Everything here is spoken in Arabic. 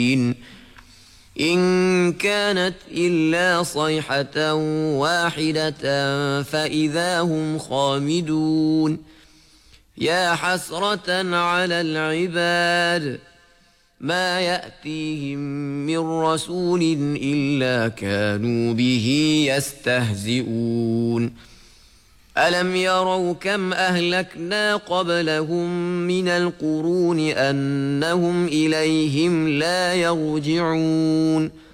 إن كانت إلا صيحة واحدة فإذا هم خامدون يا حسرة على العباد ما يأتيهم من رسول إلا كانوا به يستهزئون ألم يروا كم أهلكنا قبلهم من القرون أنهم إليهم لا يرجعون